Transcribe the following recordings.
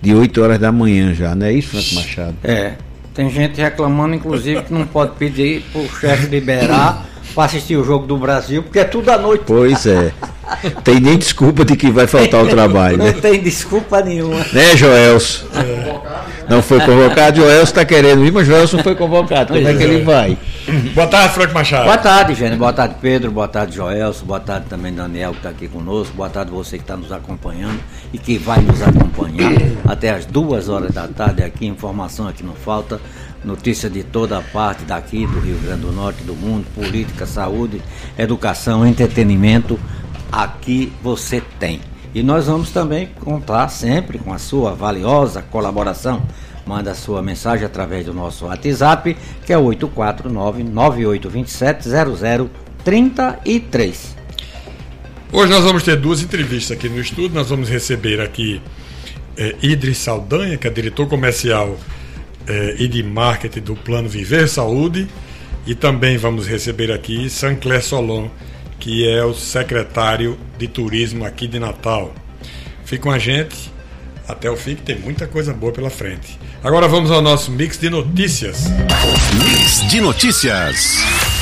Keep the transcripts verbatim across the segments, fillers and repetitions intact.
de oito horas da manhã já, não é isso, Franco Machado? É, tem gente reclamando, inclusive, que não pode pedir pro chefe liberar para assistir o Jogo do Brasil, porque é tudo à noite. Pois é. Tem nem desculpa de que vai faltar o trabalho, né? Não tem desculpa nenhuma. Né, Joelso? É. Não foi convocado, Joelso está querendo ir, mas Joelso não foi convocado. Como é que ele vai? Boa tarde, Franco Machado. Boa tarde, Gênio. Boa tarde, Pedro. Boa tarde, Joelso. Boa tarde também, Daniel, que está aqui conosco. Boa tarde você que está nos acompanhando e que vai nos acompanhar até as duas horas da tarde aqui. Informação aqui não falta. Notícia de toda a parte daqui, do Rio Grande do Norte, do mundo, política, saúde, educação, entretenimento. Aqui você tem. E nós vamos também contar sempre com a sua valiosa colaboração. Manda a sua mensagem através do nosso WhatsApp, que é oito quatro nove, nove oito dois sete, zero zero três três. Hoje nós vamos ter duas entrevistas aqui no estúdio. Nós vamos receber aqui é, Idris Saldanha, que é diretor comercial é, e de marketing do Plano Viver Saúde. E também vamos receber aqui Sancler Solon, que é o secretário de turismo aqui de Natal. Fique com a gente até o fim, que tem muita coisa boa pela frente. Agora vamos ao nosso Mix de Notícias. Mix de Notícias.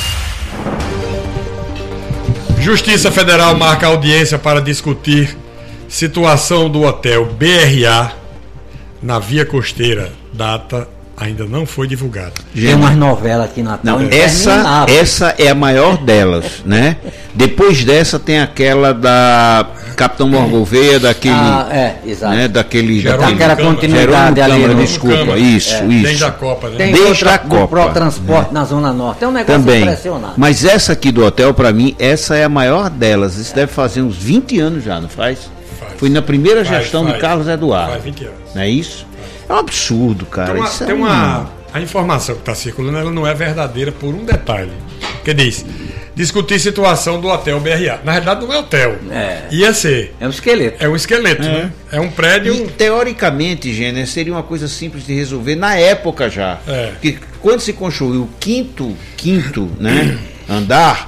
Justiça Federal marca audiência para discutir situação do hotel B R A na Via Costeira. Data ainda não foi divulgada. Tem umas novelas aqui na Natal. Não, essa, essa é a maior delas, né? Depois dessa tem aquela da Capitão Morgan Gouveia, daquele, ah, é, exato. Né, daquele, daquele aquela continuidade ali, Câmara, no... desculpa, Câmara. isso, É, isso. Desde a Copa, né? Tem Desde outra a Copa, do Protransporte, né? Na Zona Norte. É um negócio Também. impressionante. Mas essa aqui do hotel, para mim, essa é a maior delas. Isso deve fazer uns vinte anos já, não faz? Faz. Foi na primeira Faz, gestão faz. de Carlos Eduardo. Faz vinte anos. Não é isso? É um absurdo, cara. Tem uma, isso é tem um... uma a informação que está circulando, ela não é verdadeira por um detalhe. Que diz, discutir situação do hotel B R A. Na realidade não é hotel. É. Ia ser. É um esqueleto. É um esqueleto, É. né? É um prédio. E, teoricamente, Gêner, seria uma coisa simples de resolver na época já. É. Porque quando se construiu o quinto, quinto né, andar,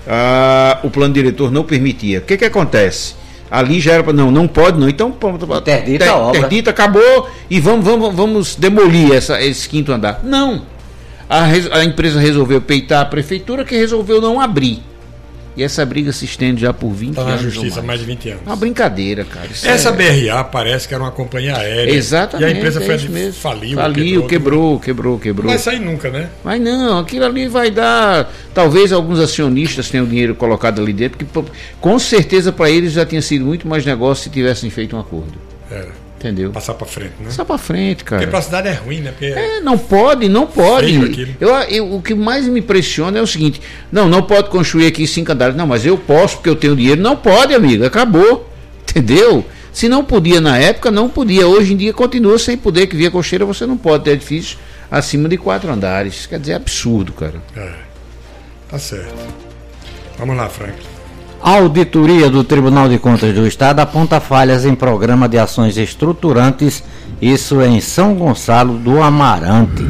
ah, o plano diretor não permitia. O que que acontece? Ali já era para não, não pode não. Então, interdita ter, a obra. Interdita, acabou e vamos, vamos, vamos demolir essa, esse quinto andar. Não. A, a empresa resolveu peitar a prefeitura, que resolveu não abrir. E essa briga se estende já por vinte Está na anos. justiça há mais de vinte anos. É uma brincadeira, cara. Isso Essa é... B R A parece que era uma companhia aérea. Exatamente. E a empresa é foi isso mesmo. faliu. Faliu, quebrou, quebrou, quebrou. Não vai sair nunca, né? Mas não, aquilo ali vai dar. Talvez alguns acionistas tenham o dinheiro colocado ali dentro, porque com certeza para eles já tinha sido muito mais negócio se tivessem feito um acordo. Era. Entendeu? Passar para frente, né? Passar para frente, cara. Porque para a cidade é ruim, né? Porque É, não pode, não pode. Feio aquilo. Eu, eu, o que mais me impressiona é o seguinte: não, não pode construir aqui cinco andares. Não, mas eu posso porque eu tenho dinheiro. Não pode, amigo, acabou. Entendeu? Se não podia na época, não podia. Hoje em dia continua sem poder, que Via Costeira você não pode ter edifício acima de quatro andares. Quer dizer, é absurdo, cara. É. Tá certo. Vamos lá, Frank. A auditoria do Tribunal de Contas do Estado aponta falhas em programa de ações estruturantes, isso em São Gonçalo do Amarante.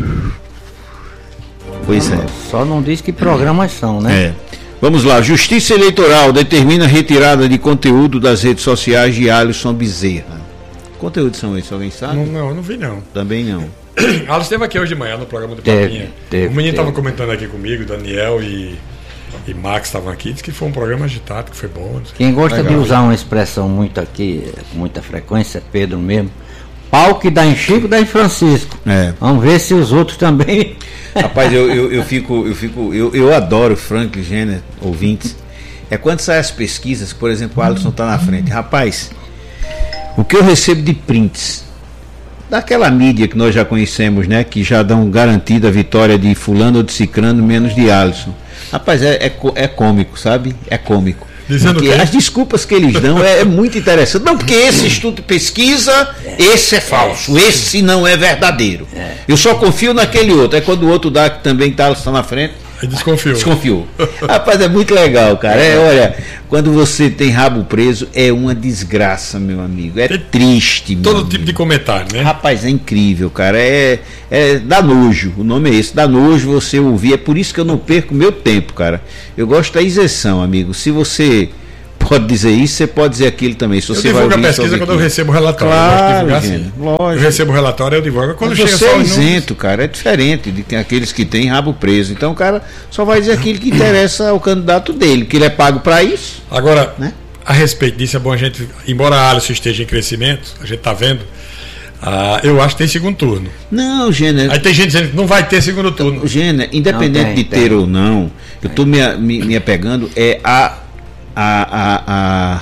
Pois é. Só não diz que programas são, né? É. Vamos lá. Justiça Eleitoral determina retirada de conteúdo das redes sociais de Alisson Bezerra. Conteúdos são esses? Alguém sabe? Não, não, não vi não. Também não. Alisson esteve aqui hoje de manhã no programa do Teve, Papinha. teve, O menino estava teve. comentando aqui comigo, Daniel e, e Max estavam aqui, disse que foi um programa agitado, que foi bom. Não sei. Quem gosta Legal. de usar uma expressão muito aqui, com muita frequência, Pedro mesmo, pau que dá em Chico, dá em Francisco. É. Vamos ver se os outros também. Rapaz, eu, eu, eu fico, eu fico, eu, eu adoro Frank Gêner, ouvintes. É quando saem as pesquisas, por exemplo, o Alisson está na frente. Rapaz, o que eu recebo de prints daquela mídia que nós já conhecemos, né, que já dão garantida a vitória de fulano ou de cicrano, menos de Alisson. Rapaz, é, é, é cômico, sabe? É cômico. Dizendo Porque o quê? as desculpas que eles dão é, é muito interessante. Não, porque esse estudo de pesquisa, esse é falso, esse não é verdadeiro. Eu só confio naquele outro. É quando o outro dá, que também está tá na frente, Aí desconfiou. desconfiou. Rapaz, é muito legal, cara. É, olha, quando você tem rabo preso, é uma desgraça, meu amigo. É Tem triste, meu Todo amigo. tipo de comentário, né? Rapaz, é incrível, cara. É, é dá nojo. O nome é esse. Dá nojo você ouvir. É por isso que eu não perco meu tempo, cara. Eu gosto da isenção, amigo. Se você pode dizer isso, você pode dizer aquilo também. Se eu você divulgo vai a pesquisa quando eu recebo o relatório. Claro, eu gosto de gente, assim. lógico. Eu recebo o relatório, eu divulgo. Quando Mas chega você só é os números, isento, cara, é diferente de que aqueles que têm rabo preso. Então o cara só vai dizer aquilo que interessa ao candidato dele, que ele é pago para isso. Agora, né? A respeito disso, é bom a gente, embora a Alisson esteja em crescimento, a gente está vendo, ah, eu acho que tem segundo turno. Não, Gênero. Aí tem gente dizendo que não vai ter segundo turno. Gênero, independente Não, tem, de ter tem. ou não, eu estou me, me, me apegando é a, a, a, a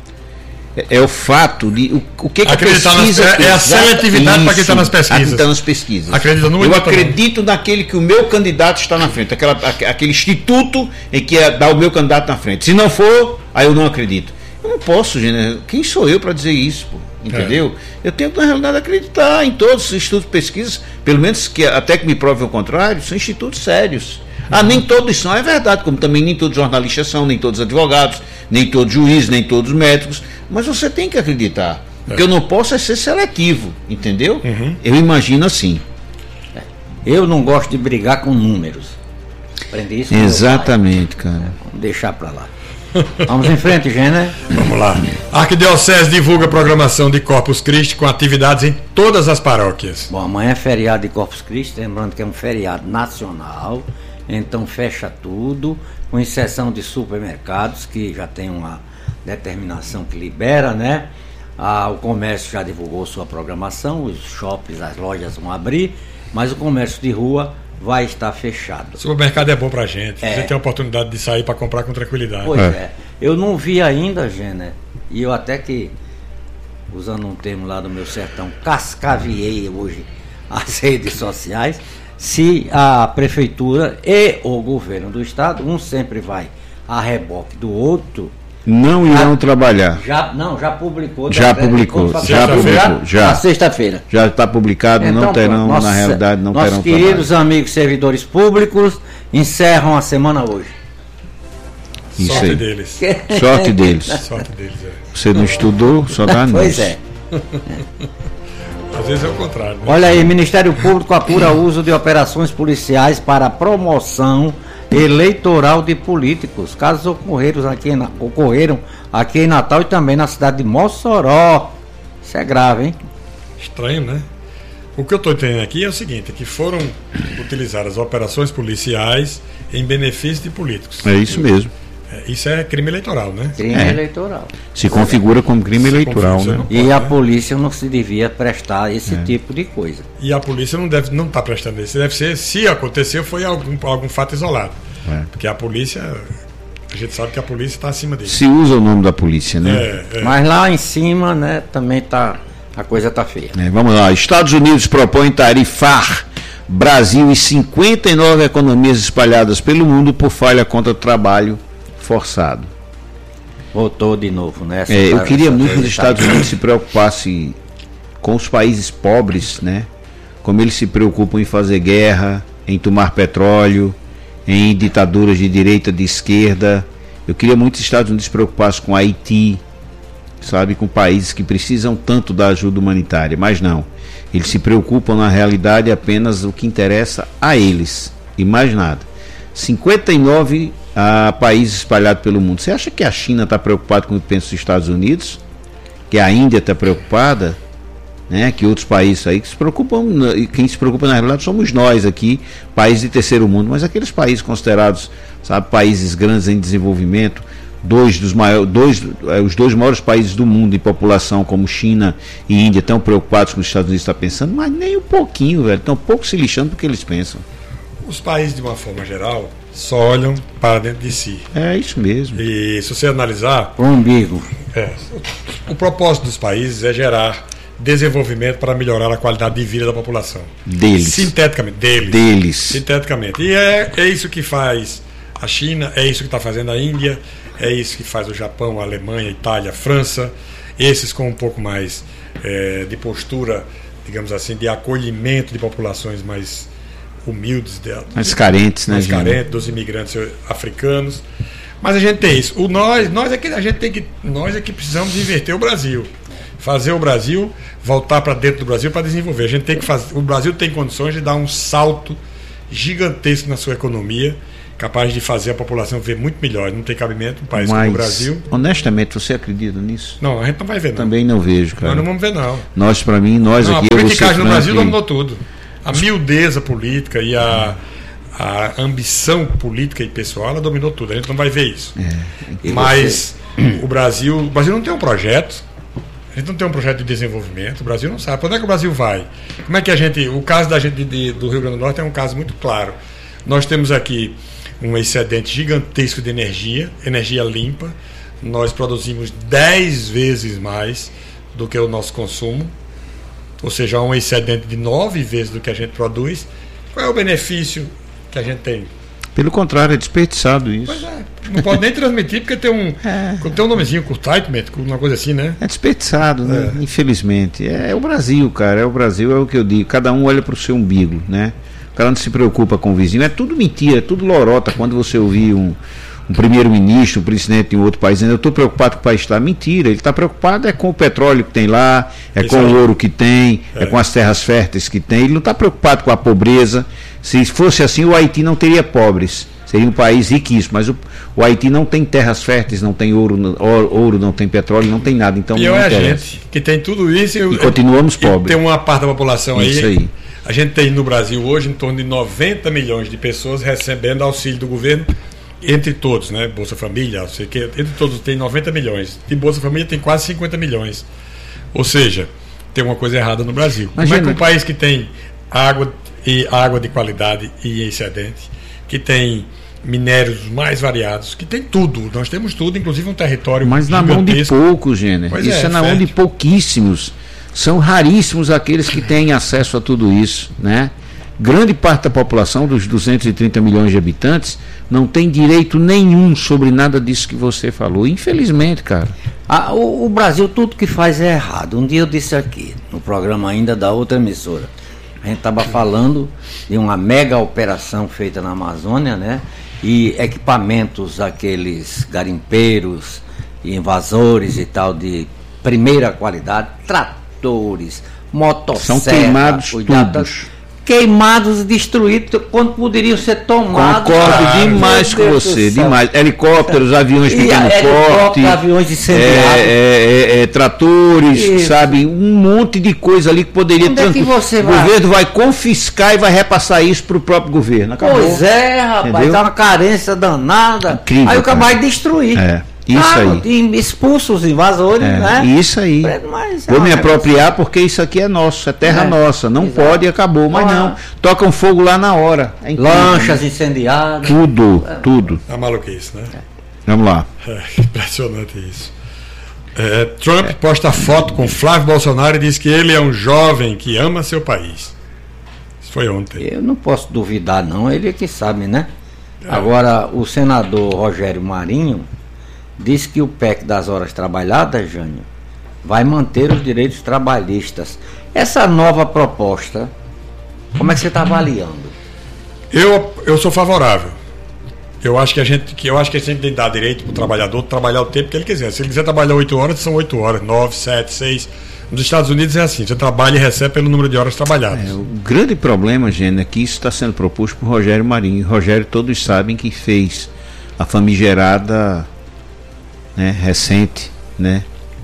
é o fato de o, o que, que a Acreditar pesquisa nas- é- é a seletividade para quem está nas pesquisas. Quem está nas pesquisas. Acredita no Eu outro, acredito naquele que o meu candidato está na frente, aquela, aque- aquele instituto em que é, dá o meu candidato na frente. Se não for, aí eu não acredito. Eu não posso, Gênero. Quem sou eu para dizer isso, pô? Entendeu? É. Eu tenho que, na realidade, acreditar em todos os institutos de pesquisa, pelo menos que até que me prove o contrário, são institutos sérios. Ah, nem todos são, é verdade, como também nem todos jornalistas são, nem todos advogados, nem todos juízes, nem todos médicos, mas você tem que acreditar. O que eu não posso é ser seletivo, entendeu? Uhum. Eu imagino assim. Eu não gosto de brigar com números. Aprendi isso com meu Exatamente, cara. pai. Vamos deixar para lá. Vamos em frente, Gênero. Vamos lá. A Arquidiocese divulga a programação de Corpus Christi com atividades em todas as paróquias. Bom, amanhã é feriado de Corpus Christi, lembrando que é um feriado nacional, então fecha tudo, com exceção de supermercados, que já tem uma determinação que libera, né? Ah, o comércio já divulgou sua programação, os shoppings, as lojas vão abrir, mas o comércio de rua vai estar fechado. O supermercado é bom pra gente. É. Você tem a oportunidade de sair para comprar com tranquilidade. Pois É. é. Eu não vi ainda, Gênero, e eu até que, usando um termo lá do meu sertão, cascaviei hoje as redes sociais, se a prefeitura e o governo do estado, um sempre vai a reboque do outro, Não irão Ah, trabalhar. já, não, já publicou. Já da- publicou, da- já publicou, já. Na sexta-feira. Já está publicado, não Então, terão, pronto, na realidade, não nossos terão queridos trabalho. amigos servidores públicos encerram a semana hoje. Isso Sorte aí. deles. Sorte deles. Sorte deles, é. Você não estudou, só dá nisso. Pois é. Às vezes é o contrário. Né? Olha aí, Ministério Público apura o uso de operações policiais para promoção eleitoral de políticos. Casos ocorreram aqui, na, ocorreram aqui em Natal e também na cidade de Mossoró. Isso é grave, hein? Estranho, né? O que eu estou entendendo aqui é o seguinte, é que foram utilizadas operações policiais em benefício de políticos. É isso mesmo. É, isso é crime eleitoral, né? Crime É. eleitoral. Se configura como crime Se eleitoral, configura, né? você E Pode, a né? polícia não se devia prestar esse É. tipo de coisa. E a polícia não deve não está prestando isso. Deve ser, se aconteceu, foi algum, algum fato isolado. É. Porque a polícia, a gente sabe que a polícia está acima disso. Se usa o nome da polícia, né? É, é. Mas lá em cima, né, também tá. A coisa tá feia. É, vamos lá. Estados Unidos propõe tarifar Brasil e cinquenta e nove economias espalhadas pelo mundo por falha contra o trabalho forçado. Voltou de novo, né? Essa É, eu tá- queria essa muito que os coisa Estados tá- Unidos se preocupasse com os países pobres, né? Como eles se preocupam em fazer guerra, em tomar petróleo, em ditaduras de direita, de esquerda. Eu queria muito que os Estados Unidos se preocupassem com Haiti, sabe, com países que precisam tanto da ajuda humanitária, mas não. Eles se preocupam na realidade apenas o que interessa a eles e mais nada. cinquenta e nove ah, países espalhados pelo mundo. Você acha que a China está preocupada com o que pensa os Estados Unidos? Que a Índia está preocupada? Né? Que outros países aí que se preocupam, e quem se preocupa na realidade somos nós aqui, países de terceiro mundo, mas aqueles países considerados, sabe, países grandes em desenvolvimento, dois dos maiores, dois, eh, os dois maiores países do mundo em população, como China e Índia, estão preocupados com o que os Estados Unidos está pensando, mas nem um pouquinho, velho, estão um pouco se lixando porque eles pensam. Os países, de uma forma geral, só olham para dentro de si. É isso mesmo. E se você analisar, O umbigo. é, o propósito dos países é gerar desenvolvimento para melhorar a qualidade de vida da população. Deles. Sinteticamente, deles. Deles. Sinteticamente. E é, é isso que faz a China, é isso que está fazendo a Índia, é isso que faz o Japão, a Alemanha, a Itália, a França, esses com um pouco mais é, de postura, digamos assim, de acolhimento de populações mais humildes, de, Mais carentes, né, mais gente? carentes, dos imigrantes africanos. Mas a gente tem isso. O nós, nós é que a gente tem que, nós é que precisamos inverter o Brasil, fazer o Brasil voltar para dentro do Brasil para desenvolver. A gente tem que fazer. O Brasil tem condições de dar um salto gigantesco na sua economia capaz de fazer a população ver muito melhor. Não tem cabimento um país Mas, como o Brasil. honestamente, você acredita nisso? Não, a gente não vai ver, não. Também não vejo, cara. Nós não vamos ver, não. Nós, para mim, nós não, aqui... A politicagem no Brasil que... dominou tudo. A miudeza política e a, a ambição política e pessoal, ela dominou tudo. A gente não vai ver isso. É. Mas você... o Brasil... O Brasil não tem um projeto. A gente não tem um projeto de desenvolvimento. O Brasil não sabe. Para onde é que o Brasil vai? Como é que a gente... O caso da gente de, de, do Rio Grande do Norte é um caso muito claro. Nós temos aqui um excedente gigantesco de energia, energia limpa. Nós produzimos dez vezes mais do que o nosso consumo, ou seja, um excedente de nove vezes do que a gente produz. Qual é o benefício que a gente tem? Pelo contrário, é desperdiçado isso. Pois é, não pode nem transmitir porque tem um, é. tem um nomezinho, curtaitment, uma coisa assim, né? É desperdiçado, né? É. Infelizmente. É, é o Brasil, cara, é o Brasil, é o que eu digo. Cada um olha para o seu umbigo, né? O cara não se preocupa com o vizinho. É tudo mentira, é tudo lorota. Quando você ouvir um, um primeiro-ministro, um presidente de um outro país, eu estou preocupado com o país lá. Mentira, ele está preocupado é com o petróleo que tem lá, é Isso com aí. o ouro que tem, é. é com as terras férteis que tem. Ele não está preocupado com a pobreza. Se fosse assim, o Haiti não teria pobres. Seria um país riquíssimo, mas o, o Haiti não tem terras férteis, não tem ouro, ouro, não tem petróleo, não tem nada. Então e não é a interessa. gente que tem tudo isso e, e continuamos e pobres. Tem uma parte da população isso aí. aí. A gente tem no Brasil hoje em torno de noventa milhões de pessoas recebendo auxílio do governo, entre todos, né? Bolsa Família, sei que, entre todos tem noventa milhões. De Bolsa Família tem quase cinquenta milhões. Ou seja, tem uma coisa errada no Brasil. Imagina. Como é que um país que tem água e água de qualidade e excedente, que tem minérios mais variados, que tem tudo, nós temos tudo, inclusive um território mas na mão de poucos, Gêner. Isso é, é na mão de pouquíssimos. São raríssimos aqueles que têm acesso a tudo isso, né? Grande parte da população, dos duzentos e trinta milhões de habitantes, não tem direito nenhum sobre nada disso que você falou. Infelizmente, cara. Ah, o, o Brasil, tudo que faz é errado. Um dia eu disse aqui, no programa ainda da outra emissora, a gente estava falando de uma mega operação feita na Amazônia, né? E equipamentos, aqueles garimpeiros, invasores e tal, de primeira qualidade, tratores, motosserras, são queimados todos. Queimados e destruídos quando poderiam ser tomados. Concordo ah, demais com você, demais. Helicópteros, aviões pequeno porte, aviões incendiados, é, é, é, é, tratores, Isso. sabe, um monte de coisa ali que poderia Onde é que você o vai? governo vai confiscar e vai repassar isso para o próprio governo. Acabou. Pois é, rapaz, Entendeu? Tá uma carência danada. Incrível, aí o cara vai destruir. É. Isso claro, aí. Expulsa os invasores, é, né? Isso aí. Mas, Vou ah, me apropriar porque isso aqui é nosso, é terra é, nossa. Não exato. pode e acabou. Mas ah. não. Tocam fogo lá na hora. É Lanchas incendiadas. Tudo, é. tudo. É maluquice, né? É. Vamos lá. É, impressionante isso. É, Trump é. posta foto com Flávio Bolsonaro e diz que ele é um jovem que ama seu país. Isso foi ontem. Eu não posso duvidar, não. Ele é que sabe, né? É. Agora, o senador Rogério Marinho diz que o P E C das horas trabalhadas, Jânio, vai manter os direitos trabalhistas. Essa nova proposta, como é que você está avaliando? Eu, eu sou favorável. Eu acho que a gente, que eu acho que a gente tem que dar direito para o trabalhador trabalhar o tempo que ele quiser. Se ele quiser trabalhar oito horas, são oito horas, nove, sete, seis. Nos Estados Unidos é assim, você trabalha e recebe pelo número de horas trabalhadas. É, o grande problema, Gênero, é que isso está sendo proposto por Rogério Marinho. Rogério, todos sabem que fez a famigerada... Né, recente, né,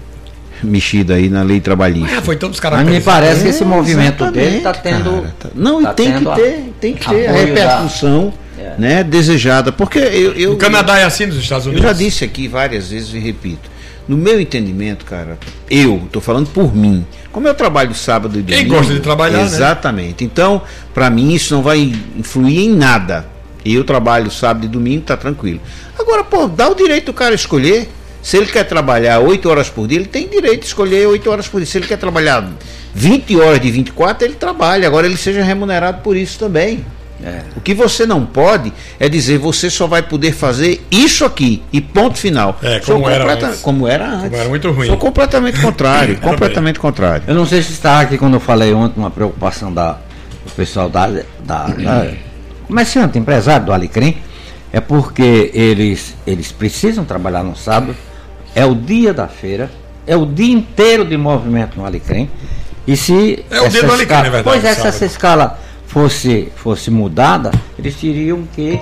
mexida aí na lei trabalhista. Ah, foi todos os Mas me parece que esse é, movimento dele está tendo. Cara, tá, não, tá e tem que ter, tem que ter a repercussão da... né, desejada. Porque eu, eu. O Canadá é assim nos Estados Unidos? Eu já disse aqui várias vezes e repito. No meu entendimento, cara, eu estou falando por mim. Como eu trabalho sábado e domingo. Quem gosta de trabalhar, exatamente. Né? Então, para mim, isso não vai influir em nada. Eu trabalho sábado e domingo, tá tranquilo. Agora, pô, dá o direito do cara escolher. Se ele quer trabalhar oito horas por dia, ele tem direito de escolher oito horas por dia. Se ele quer trabalhar vinte horas de vinte e quatro, ele trabalha. Agora ele seja remunerado por isso também. É. O que você não pode é dizer, você só vai poder fazer isso aqui e ponto final. É, como, Sou era completa... antes. como era antes. Como era muito ruim. Sou completamente contrário. completamente contrário. Eu não sei se está aqui quando eu falei ontem uma preocupação da, do pessoal da, da, da comerciante, empresário do Alecrim. É porque eles, eles precisam trabalhar no sábado. É o dia da feira, é o dia inteiro de movimento no Alecrim. E se é o dia do Alecrim, escala, é verdade. Pois é, se essa escala fosse, fosse mudada, eles teriam que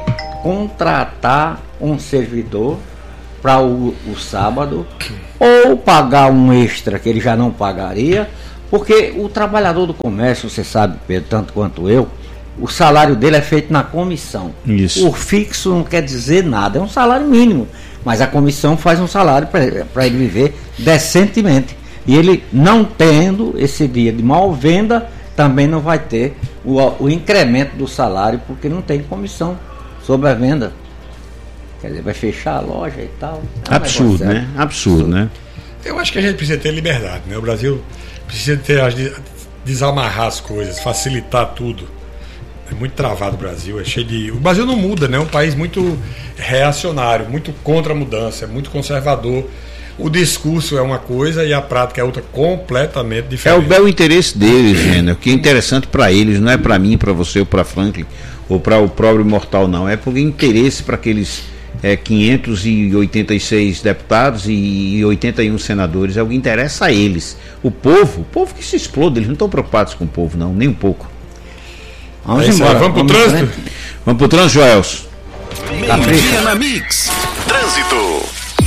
contratar um servidor para o, o sábado, ou pagar um extra que ele já não pagaria, porque o trabalhador do comércio, você sabe, Pedro, tanto quanto eu, o salário dele é feito na comissão. Isso. O fixo não quer dizer nada, é um salário mínimo, mas a comissão faz um salário para ele viver decentemente. E ele, não tendo esse dia de mal venda, também não vai ter o, o incremento do salário, porque não tem comissão sobre a venda. Quer dizer, vai fechar a loja e tal. É um absurdo, né? Absurdo, absurdo, né? Eu acho que a gente precisa ter liberdade, né? O Brasil precisa ter as, desamarrar as coisas, facilitar tudo. É muito travado o Brasil, é cheio de... O Brasil não muda, né? É um país muito reacionário, muito contra a mudança, é muito conservador. O discurso é uma coisa e a prática é outra completamente diferente. É o bel interesse deles, Gênero. O que é interessante para eles, não é para mim, para você ou para Franklin, ou para o próprio mortal, não. É porque interesse para aqueles é, quinhentos e oitenta e seis deputados e oitenta e um senadores. É o que interessa a eles. O povo, o povo que se explode, eles não estão preocupados com o povo, não, nem um pouco. Vamos é embora. Vamos pro trânsito? Vamos pro trânsito, Joelson. Meio-dia na Mix. Trânsito.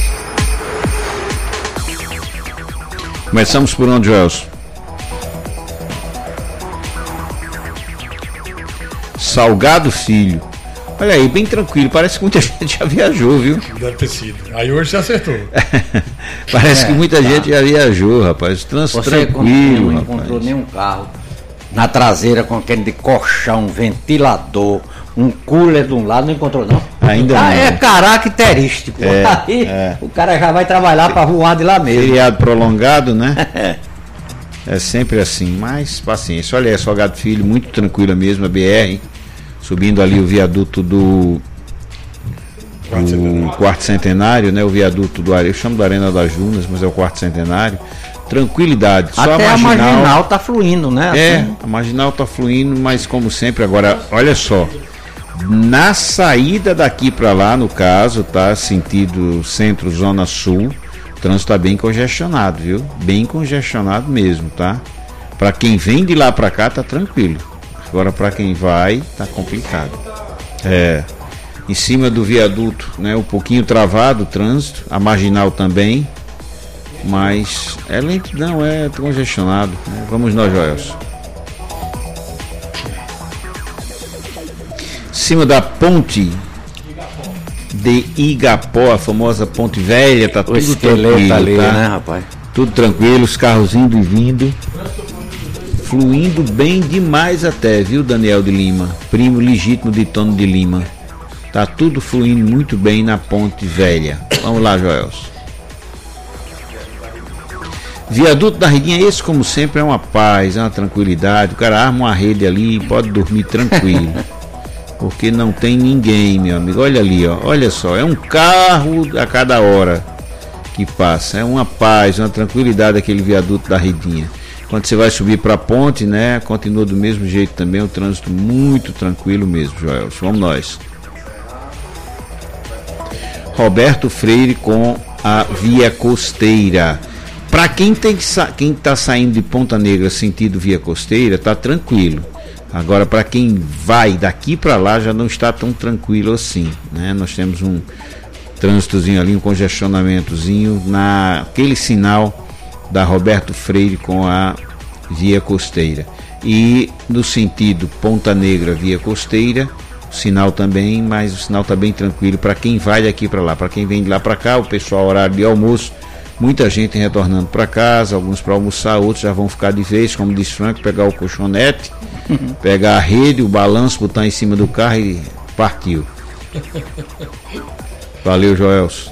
Começamos por onde, Joelson? Salgado Filho. Olha aí, bem tranquilo. Parece que muita gente já viajou, viu? Deve ter sido. Aí hoje você acertou. Parece é, que muita tá. gente já viajou, rapaz. Trânsito tranquilo, não rapaz. encontrou nenhum carro na traseira com aquele de colchão, ventilador, um cooler de um lado, não encontrou não. Ainda ah, não. É característico. É, aí é. O cara já vai trabalhar para voar de lá mesmo. Feriado prolongado, né? É sempre assim, mas paciência. Olha aí, Salgado Filho, muito tranquila mesmo, a B R, subindo ali o viaduto do Quarto o quarto centenário, né? O viaduto do Arena, eu chamo do Arena das Dunas, mas é o quarto centenário. Tranquilidade. Só Até a marginal, a marginal tá fluindo, né? É, assim. a marginal tá fluindo, mas como sempre, agora, olha só. Na saída daqui para lá, no caso, tá? Sentido centro, zona sul, o trânsito tá bem congestionado, viu? Bem congestionado mesmo, tá? Para quem vem de lá para cá, tá tranquilo. Agora, para quem vai, tá complicado. É. Em cima do viaduto, né? Um pouquinho travado o trânsito, a marginal também. Mas é lento, não, é congestionado, né? Vamos nós, Joelson. Em cima da ponte de Igapó, a famosa ponte velha, tá tudo tranquilo, ali, tá? Né, rapaz? Tudo tranquilo, os carros indo e vindo, fluindo bem demais até, viu, Daniel de Lima, primo legítimo de Tono de Lima. Tá tudo fluindo muito bem na ponte velha. Vamos lá, Joelson. Viaduto da Ridinha, esse como sempre é uma paz, é uma tranquilidade. O cara arma uma rede ali e pode dormir tranquilo. Porque não tem ninguém, meu amigo. Olha ali, ó. Olha só, é um carro a cada hora que passa. É uma paz, uma tranquilidade aquele viaduto da Ridinha. Quando você vai subir para a ponte, né? Continua do mesmo jeito também, o trânsito muito tranquilo mesmo, Joelson. Vamos nós. Roberto Freire com a Via Costeira. Para quem tem quem está saindo de Ponta Negra sentido Via Costeira, tá tranquilo. Agora, para quem vai daqui para lá, já não está tão tranquilo assim, né? Nós temos um trânsitozinho ali, um congestionamentozinho naquele sinal da Roberto Freire com a Via Costeira. E no sentido Ponta Negra Via Costeira, o sinal também, mas o sinal está bem tranquilo para quem vai daqui para lá. Para quem vem de lá para cá, o pessoal horário de almoço, muita gente retornando para casa, alguns para almoçar, outros já vão ficar de vez, como diz Frank, pegar o colchonete, pegar a rede, o balanço, botar em cima do carro e partiu. Valeu, Joelson.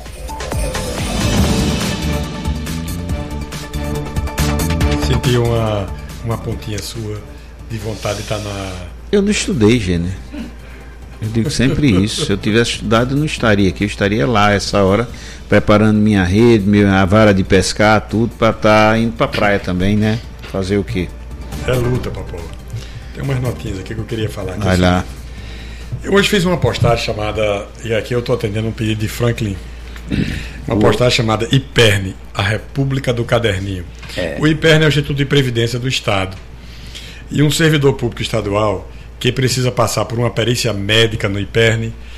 Senti uma, uma pontinha sua de vontade de estar na... Eu não estudei, Gênero. Eu digo sempre isso. Se eu tivesse estudado, eu não estaria aqui. Eu estaria lá essa hora, preparando minha rede, minha vara de pescar, tudo, para estar tá indo para a praia também, né? Fazer o quê? É luta, papai. Tem umas notinhas aqui que eu queria falar. Vai lá. Eu hoje fiz uma postagem chamada, e aqui eu estou atendendo um pedido de Franklin, uma postagem chamada IPERNE, a República do Caderninho. É. O IPERNE é o Instituto de Previdência do Estado. E um servidor público estadual que precisa passar por uma perícia médica no IPERNE,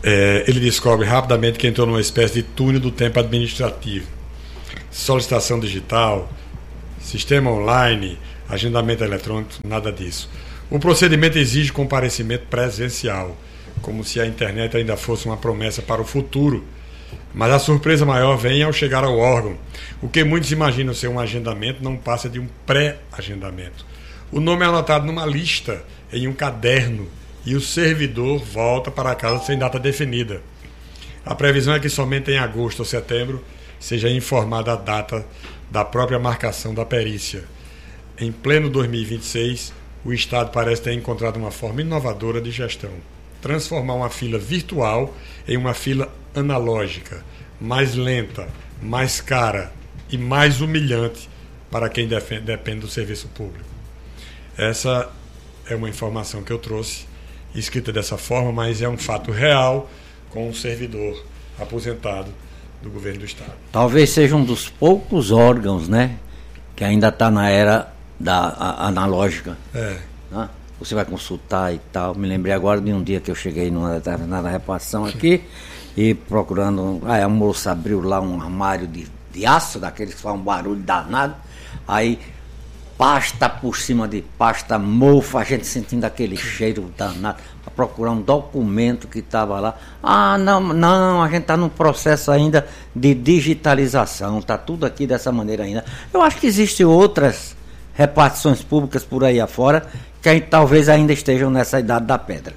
é, ele descobre rapidamente que entrou numa espécie de túnel do tempo administrativo. Solicitação digital, sistema online, agendamento eletrônico, nada disso. O procedimento exige comparecimento presencial, como se a internet ainda fosse uma promessa para o futuro. Mas a surpresa maior vem ao chegar ao órgão. O que muitos imaginam ser um agendamento não passa de um pré-agendamento. O nome é anotado numa lista, em um caderno, e o servidor volta para casa sem data definida. A previsão é que somente em agosto ou setembro seja informada a data da própria marcação da perícia. Em pleno dois mil e vinte e seis, o Estado parece ter encontrado uma forma inovadora de gestão. Transformar uma fila virtual em uma fila analógica, mais lenta, mais cara e mais humilhante para quem defende, depende do serviço público. Essa é uma informação que eu trouxe, escrita dessa forma, mas é um fato real com um servidor aposentado do governo do Estado. Talvez seja um dos poucos órgãos, né, que ainda está na era da a, analógica. É. Né? Você vai consultar e tal. Me lembrei agora de um dia que eu cheguei numa determinada repartição aqui e procurando. Aí a moça abriu lá um armário de, de aço, daqueles que fazem um barulho danado. Aí pasta por cima de pasta, mofo, a gente sentindo aquele cheiro danado, para procurar um documento que estava lá. Ah, não, não, a gente está num processo ainda de digitalização, está tudo aqui dessa maneira ainda. Eu acho que existem outras repartições públicas por aí afora que aí, talvez ainda estejam nessa idade da pedra.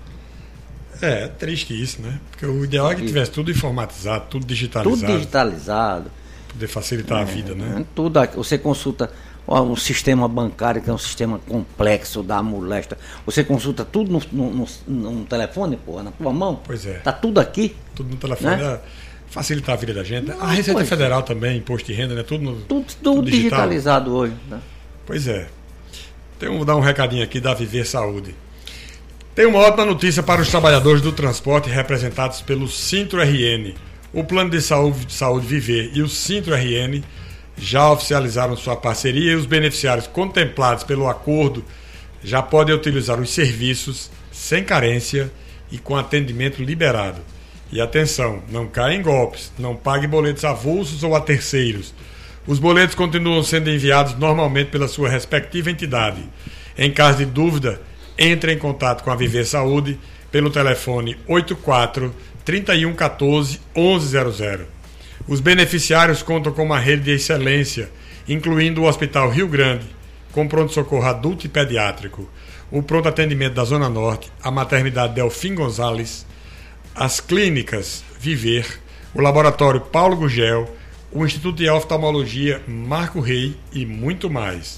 É, triste isso, né? Porque o ideal é que tivesse tudo informatizado, tudo digitalizado. Tudo digitalizado. Poder facilitar é, a vida, né? Tudo aqui. Você consulta o sistema bancário, que é um sistema complexo da moléstia. Você consulta tudo no, no, no, no telefone, pô, na tua mão. Pois é. Tá tudo aqui. Tudo no telefone, né? É facilitar a vida da gente. Não, a Receita pois Federal é. também, imposto de renda, né? Tudo, no, tudo, tudo, tudo digitalizado hoje. Né? Pois é. Então, vou dar um recadinho aqui da Viver Saúde. Tem uma ótima notícia para os trabalhadores do transporte representados pelo Sintro-R N. O Plano de Saúde, de Saúde Viver e o Sintro-R N já oficializaram sua parceria e os beneficiários contemplados pelo acordo já podem utilizar os serviços sem carência e com atendimento liberado. E atenção, não caia em golpes, não pague boletos avulsos ou a terceiros. Os boletos continuam sendo enviados normalmente pela sua respectiva entidade. Em caso de dúvida, entre em contato com a Viver Saúde pelo telefone oito quatro, três um um quatro, um um zero zero. Os beneficiários contam com uma rede de excelência, incluindo o Hospital Rio Grande, com pronto-socorro adulto e pediátrico, o pronto atendimento da Zona Norte, a maternidade Delfim Gonzalez, as clínicas Viver, o laboratório Paulo Gugel, o Instituto de Oftalmologia Marco Rey e muito mais.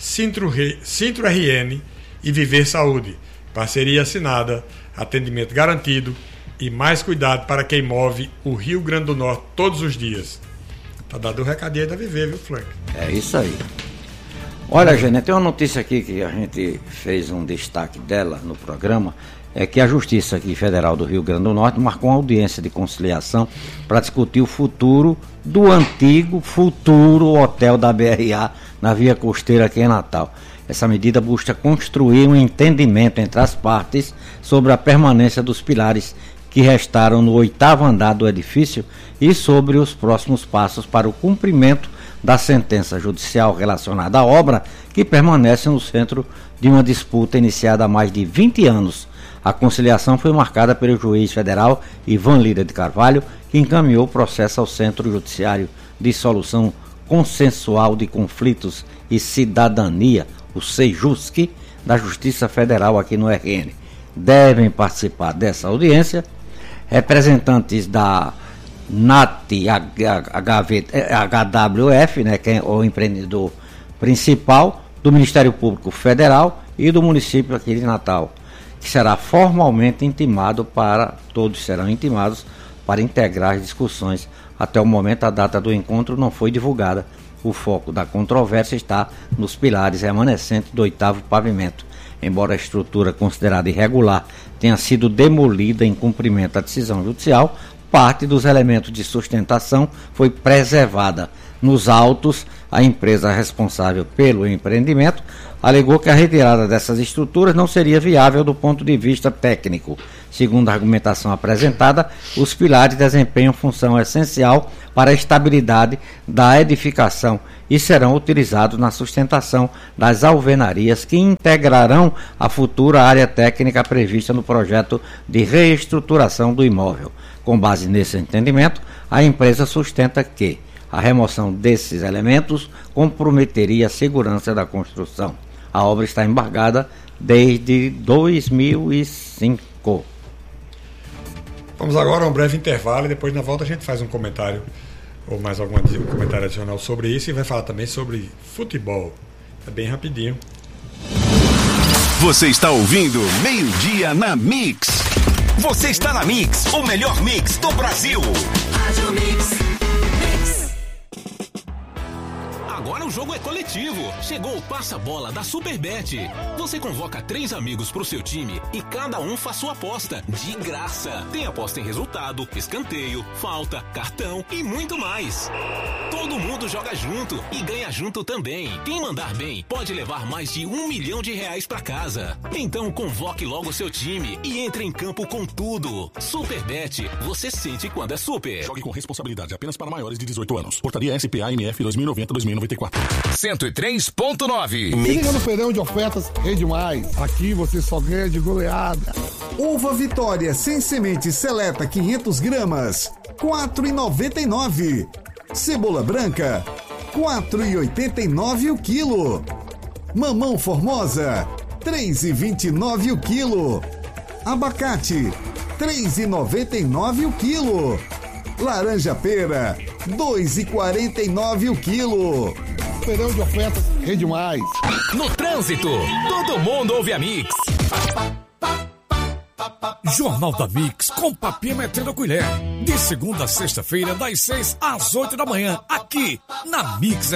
Sintro-R N e Viver Saúde, parceria assinada, atendimento garantido e mais cuidado para quem move o Rio Grande do Norte todos os dias. Tá dado o recadinho aí da Viver, viu, Frank? É isso aí. Olha, gente, tem uma notícia aqui que a gente fez um destaque dela no programa, é que a Justiça aqui Federal do Rio Grande do Norte marcou uma audiência de conciliação para discutir o futuro do antigo futuro hotel da B R A na Via Costeira aqui em Natal. Essa medida busca construir um entendimento entre as partes sobre a permanência dos pilares que restaram no oitavo andar do edifício e sobre os próximos passos para o cumprimento da sentença judicial relacionada à obra, que permanece no centro de uma disputa iniciada há mais de vinte anos. A conciliação foi marcada pelo juiz federal Ivan Lira de Carvalho, que encaminhou o processo ao Centro Judiciário de Solução Consensual de Conflitos e Cidadania, o SEJUSC, da Justiça Federal aqui no R N. Devem participar dessa audiência representantes da NAT H W F, né, que é o empreendedor principal, do Ministério Público Federal e do município aqui de Natal, que será formalmente intimado para, todos serão intimados para integrar as discussões. Até o momento a data do encontro não foi divulgada. O foco da controvérsia está nos pilares remanescentes do oitavo pavimento. Embora a estrutura considerada irregular tenha sido demolida em cumprimento da decisão judicial, parte dos elementos de sustentação foi preservada. Nos autos, a empresa responsável pelo empreendimento alegou que a retirada dessas estruturas não seria viável do ponto de vista técnico. Segundo a argumentação apresentada, os pilares desempenham função essencial para a estabilidade da edificação e serão utilizados na sustentação das alvenarias que integrarão a futura área técnica prevista no projeto de reestruturação do imóvel. Com base nesse entendimento, a empresa sustenta que a remoção desses elementos comprometeria a segurança da construção. A obra está embargada desde dois mil e cinco. Vamos agora a um breve intervalo e depois na volta a gente faz um comentário ou mais algum um comentário adicional sobre isso e vai falar também sobre futebol. É bem rapidinho. Você está ouvindo Meio-Dia na Mix. Você está na Mix, o melhor mix do Brasil. Rádio Mix. Agora o jogo é coletivo. Chegou o passa-bola da Superbet. Você convoca três amigos pro seu time e cada um faz sua aposta de graça. Tem aposta em resultado, escanteio, falta, cartão e muito mais. Todo mundo joga junto e ganha junto também. Quem mandar bem pode levar mais de um milhão de reais pra casa. Então convoque logo seu time e entre em campo com tudo. Superbet, você sente quando é super. Jogue com responsabilidade apenas para maiores de dezoito anos. Portaria S P A M F dois mil e noventa a dois mil e noventa e quatro. cento e três ponto nove. Se liga no feirão de ofertas Rede Mais. Aqui você só ganha de goleada. Uva Vitória sem semente seleta quinhentas gramas, quatro reais e noventa e nove centavos. Cebola branca, quatro reais e oitenta e nove centavos o quilo. Mamão Formosa, três reais e vinte e nove centavos o quilo. Abacate, três reais e noventa e nove centavos o quilo. Laranja pera, dois reais e quarenta e nove centavos o quilo. Feirão de ofertas Rede Mais. No trânsito, todo mundo ouve a Mix. Jornal da Mix com papinha metendo a colher. De segunda a sexta-feira, das seis às oito da manhã, aqui na Mix